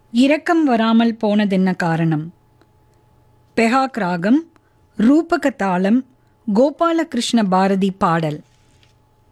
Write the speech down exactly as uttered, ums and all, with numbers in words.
இரக்கம் வராமல் போனதென்ன காரணம்? பெஹாக் ராகம், ரூபக தாளம், கோபாலகிருஷ்ண பாரதி பாடல்.